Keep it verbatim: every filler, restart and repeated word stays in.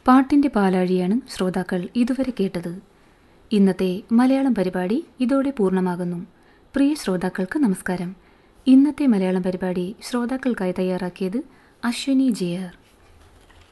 പാട്ടിൻ്റെ പാലാഴിയാണ് ശ്രോതാക്കൾ ഇതുവരെ കേട്ടത്. ഇന്നത്തെ മലയാളം പരിപാടി ഇതോടെ പൂർണ്ണമാകുന്നു. പ്രിയ ശ്രോതാക്കൾക്ക് നമസ്കാരം. ഇന്നത്തെ മലയാളം പരിപാടി ശ്രോതാക്കൾക്കായി തയ്യാറാക്കിയത് അശ്വിനി ജെ ആർ.